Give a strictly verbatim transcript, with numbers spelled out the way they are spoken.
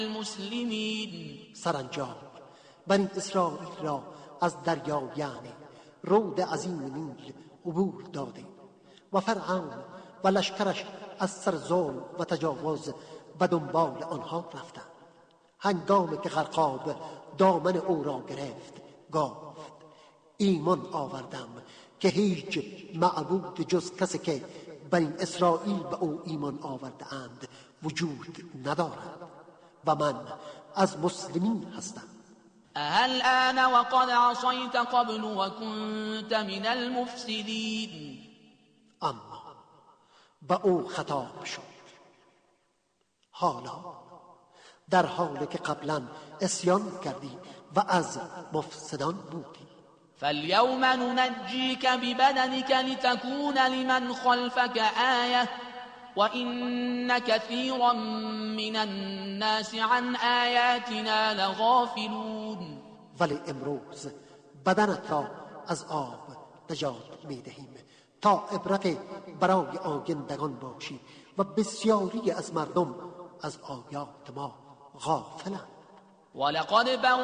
المسلمین. سرانجام بنی اسرائیل را از دریای یعنی رود عظیم نیل عبور داده و فرعون و لشکرش از سر ظلم و تجاوز به دنبال آنها رفتند. هنگامی که غرقاب دامن او را گرفت گفت ایمان آوردم که هیچ معبود جز کسی که بنی اسرائیل به او ایمان آورده اند وجود ندارد و من از مسلمین هستم. الآن وقد عصيت قبل وكنت من المفسدين. اما به او خطاب شد حالا در حالی که قبلا عصیان کردی و از مفسدان بودی. فاليوم ننجيك ببدنك لتكون لمن خلفك آية وإن كثيرا من الناس عن آياتنا لغافلون. ولی امروز بدنت را از آب نجات می‌دهیم تا عبرت برای آیندگان باشی و بسیاری از مردم از آیات ما غافلند. ولقد